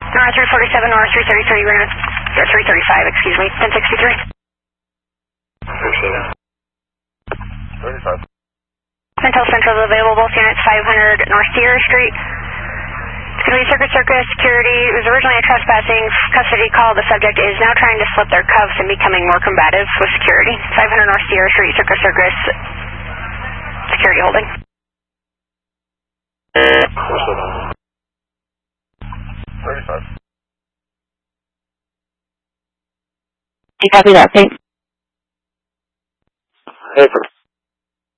North 347, North 333, we're going to, or 335, excuse me, 1063. 35. Until Central is available, both units 500 North Sierra Street. It's going to be Circus Security. It was originally a trespassing custody call. The subject is now trying to slip their cuffs and becoming more combative with security. 500 North Sierra Street, Circus Security holding. Do you copy that, Pete? Hey,